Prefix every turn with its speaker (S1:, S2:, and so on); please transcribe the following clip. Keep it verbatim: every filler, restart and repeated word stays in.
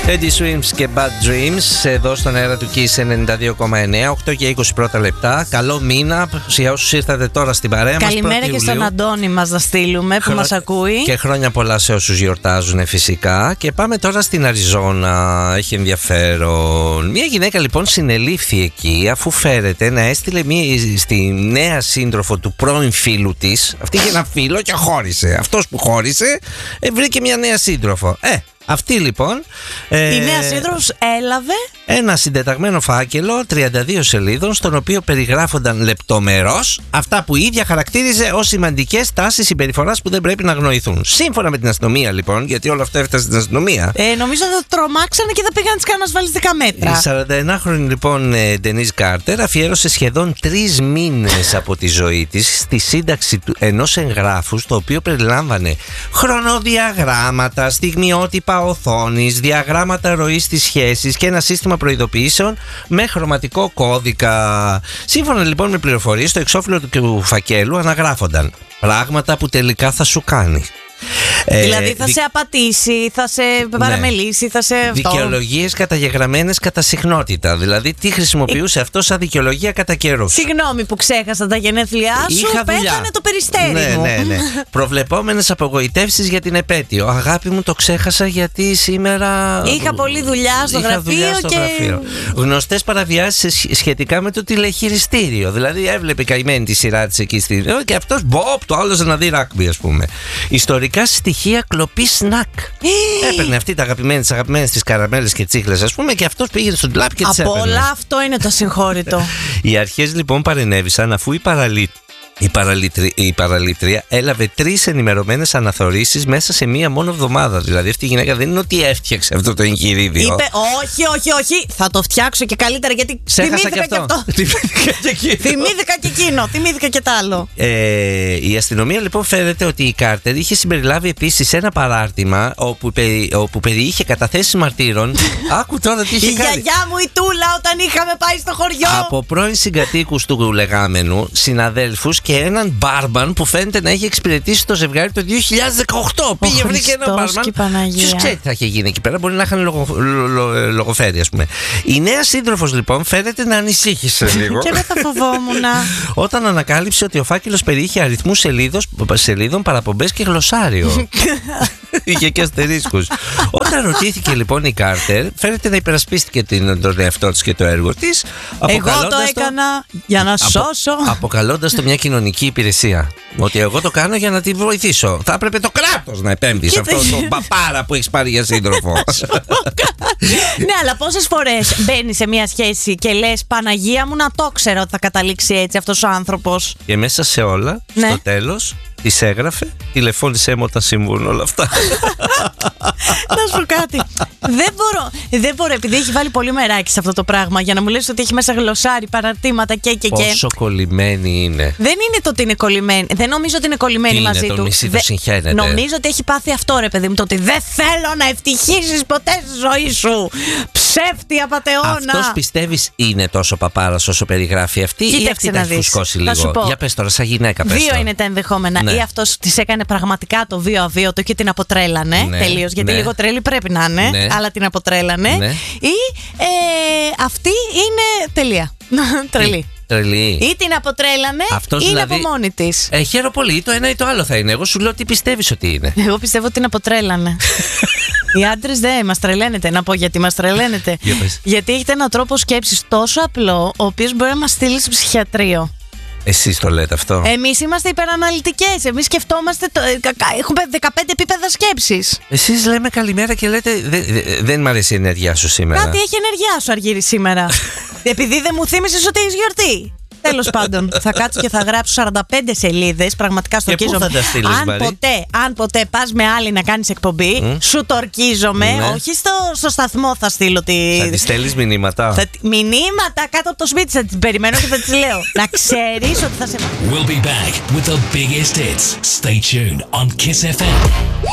S1: Teddy Swims και Bad Dreams εδώ στον αέρα του Kiss ενενήντα δύο κόμμα εννέα, οκτώ και είκοσι πρώτα λεπτά. Καλό μήνα για όσους ήρθατε τώρα στην παρέα μας.
S2: Καλημέρα και στον Αντώνη μας να στείλουμε που Χρο... μας ακούει.
S1: Και χρόνια πολλά σε όσους γιορτάζουν φυσικά. Και πάμε τώρα στην Αριζόνα. Έχει ενδιαφέρον. Μια γυναίκα λοιπόν συνελήφθη εκεί αφού φέρεται να έστειλε μια, στη νέα σύντροφο του πρώην φίλου της. Αυτή είχε ένα φίλο και χώρισε. Αυτός που χώρισε βρήκε μια νέα σύντροφο. Ε, αυτή λοιπόν.
S2: Ε, η νέα σύντροφος έλαβε
S1: ένα συντεταγμένο φάκελο τριάντα δύο σελίδων, στον οποίο περιγράφονταν λεπτομερώς αυτά που η ίδια χαρακτήριζε ως σημαντικές τάσεις συμπεριφοράς που δεν πρέπει να αγνοηθούν. Σύμφωνα με την αστυνομία λοιπόν, γιατί όλο αυτό έφτασε στην αστυνομία.
S2: Ε, νομίζω ότι το τρομάξανε και θα πήγαν τις κάνουν ασφαλιστικά μέτρα.
S1: Η σαρανταενάχρονη λοιπόν Ντενίζ Κάρτερ αφιέρωσε σχεδόν τρεις μήνες από τη ζωή της στη σύνταξη ενός εγγράφου, το οποίο περιλάμβανε χρονοδιαγράμματα, στιγμιότυπα οθόνης, διαγράμματα ροής της σχέσης και ένα σύστημα προειδοποιήσεων με χρωματικό κώδικα. Σύμφωνα λοιπόν με πληροφορίες, στο εξώφυλλο του φακέλου αναγράφονταν πράγματα που τελικά θα σου κάνει.
S2: Δηλαδή θα ε, σε απατήσει, θα σε παραμελήσει, ναι. θα σε αυτό.
S1: Δικαιολογίες καταγεγραμμένες κατά συχνότητα. Δηλαδή τι χρησιμοποιούσε ε... αυτό σαν δικαιολογία κατά καιρούς.
S2: Συγγνώμη που ξέχασα τα γενέθλιά σου, πέθανε το περιστέρι
S1: ναι,
S2: μου.
S1: Ναι, ναι. Προβλεπόμενες απογοητεύσεις για την επέτειο. Αγάπη μου, το ξέχασα γιατί σήμερα
S2: είχα πολλή δουλειά στο
S1: είχα
S2: γραφείο
S1: δουλειά στο
S2: και...
S1: γραφείο. Γνωστές παραβιάσεις σχετικά με το τηλεχειριστήριο. Δηλαδή έβλεπε καημένη τη σειρά της εκεί στην... και αυτός μποπ, το άλλος να δει ράκμπι, ας πούμε. Ιστορικά στοιχεία κλοπή σνακ. Έπαιρνε αυτή τα αγαπημένες, τις αγαπημένες της καραμέλες και τσίχλες, ας πούμε, και αυτός πήγαινε στον τλάπ και τις έπαιρνε.
S2: Από όλα αυτό είναι το ασυγχώρητο.
S1: Οι αρχές λοιπόν παρενέβησαν αφού η παραλήτη. Η, παραλήτρι, η παραλήτρια έλαβε τρεις ενημερωμένες αναθεωρήσεις μέσα σε μία μόνο εβδομάδα. Δηλαδή αυτή η γυναίκα δεν είναι ότι έφτιαξε αυτό το εγχειρίδιο.
S2: Είπε όχι, όχι, όχι, θα το φτιάξω και καλύτερα γιατί
S1: ξέχασα
S2: θυμήθηκα και αυτό. Θυμήθηκα και εκείνο, θυμήθηκα και τ' άλλο.
S1: Ε, η αστυνομία λοιπόν φέρεται ότι η Κάρτερ είχε συμπεριλάβει επίσης ένα παράρτημα όπου, περι, όπου περιείχε καταθέσεις μαρτύρων. Άκου τώρα τι είχε
S2: η
S1: κάνει.
S2: Η γιαγιά μου η Τούλα όταν είχαμε πάει στο χωριό.
S1: Από πρώην συγκατοίκους του λεγάμενου, συναδέλφους και έναν μπάρμαν που φαίνεται να έχει εξυπηρετήσει το ζευγάρι το δύο χιλιάδες δεκαοκτώ.
S2: Ο
S1: Πήγε, βρήκε ένα μπάρμαν. Ποιος ξέρει τι θα είχε γίνει εκεί πέρα, μπορεί να είχαν λογο, λο, λο, λογοφέρει, ας πούμε. Η νέα σύντροφος λοιπόν φαίνεται να ανησύχησε λίγο.
S2: Και εγώ θα φοβόμουν.
S1: Όταν ανακάλυψε ότι ο φάκελος περιείχε αριθμούς σελίδων, παραπομπές και γλωσσάριο. Είχε και αστερίσκους. Όταν ρωτήθηκε λοιπόν η Κάρτερ, φαίνεται να υπερασπίστηκε τον εαυτό της και το έργο της.
S2: Εγώ το έκανα το, για να σώσω.
S1: Αποκαλώντας το μια κοινωνική υπηρεσία. Ότι εγώ το κάνω για να τη βοηθήσω. Θα έπρεπε το κράτος να επέμβει σε αυτό το παπάρα που έχεις πάρει για σύντροφο.
S2: Ναι, αλλά πόσες φορές μπαίνεις σε μια σχέση και λες Παναγία μου, να το ξέρω ότι θα καταλήξει έτσι αυτός ο άνθρωπος.
S1: Και μέσα σε όλα, ναι. στο τέλος, της έγραφε, τηλεφώνησέ μου όταν συμβούν όλα αυτά.
S2: Να σου πω κάτι. Δεν μπορώ, δεν μπορώ, επειδή έχει βάλει πολύ μεράκι σε αυτό το πράγμα, για να μου λες ότι έχει μέσα γλωσσάρι, παραρτήματα και και και.
S1: Πόσο κολλημένη είναι.
S2: Δεν είναι το ότι είναι κολλημένη. Δεν νομίζω ότι είναι κολλημένη
S1: τι
S2: μαζί
S1: είναι,
S2: του.
S1: Μισή, το συγχαίρεται.
S2: Νομίζω ότι έχει πάθει αυτό, ρε παιδί μου. Το ότι δεν θέλω να ευτυχήσεις ποτέ στη ζωή σου. Ψεύτη απατεώνα.
S1: Αυτός πιστεύεις είναι τόσο παπάρας όσο περιγράφει αυτή?
S2: Κοίταξε,
S1: ή αυτή τα έχει φουσκώσει λίγο? Για πες τώρα, σαν γυναίκα πες.
S2: Δύο
S1: τώρα.
S2: είναι τα ενδεχόμενα.
S1: Ναι.
S2: Ή αυτός της έκανε πραγματικά το βίο αβίωτο και την αποτρέλανε. Ναι, τελείως. Γιατί
S1: ναι.
S2: λίγο τρέλη πρέπει να είναι, ναι. αλλά την αποτρέλανε. Ναι. Ή ε, αυτή είναι τελεία. Τρελή.
S1: Τρελή.
S2: Ή την αποτρέλανε
S1: αυτός
S2: ή είναι
S1: δηλαδή,
S2: από μόνη της.
S1: Ε, χαίρομαι πολύ. Ή το ένα ή το άλλο θα είναι. Εγώ σου λέω τι πιστεύεις ότι είναι.
S2: Εγώ πιστεύω ότι την αποτρέλανε. Οι άντρες δεν μας τρελαίνετε. Να πω γιατί μας τρελαίνετε. Γιατί έχετε έναν τρόπο σκέψης τόσο απλό, ο οποίος μπορεί να μας στείλει στο ψυχιατρίο.
S1: Εσείς το λέτε αυτό?
S2: Εμείς είμαστε υπεραναλυτικές. Εμείς σκεφτόμαστε. Το, έχουμε δεκαπέντε επίπεδα σκέψης.
S1: Εσείς λέμε καλημέρα και λέτε δεν δε, δεν μ' αρέσει η ενέργειά σου σήμερα.
S2: Κάτι έχει ενέργειά σου, Αργύρη, σήμερα. Επειδή δεν μου θύμισες ότι έχεις γιορτή. Τέλος πάντων, θα κάτσω και θα γράψω σαράντα πέντε σελίδες. Πραγματικά στορκίζομαι. Αν ποτέ, αν ποτέ πας με άλλη να κάνεις εκπομπή, mm. σου τορκίζομαι. Ναι. Όχι στο, στο σταθμό θα στείλω τη.
S1: Θα τη στέλνεις μηνύματα.
S2: Θα, μηνύματα κάτω από το σπίτι θα την περιμένω και θα τις λέω. Να ξέρεις ότι θα σε.
S3: We'll be back with the biggest hits. Stay tuned on Kiss εφ εμ.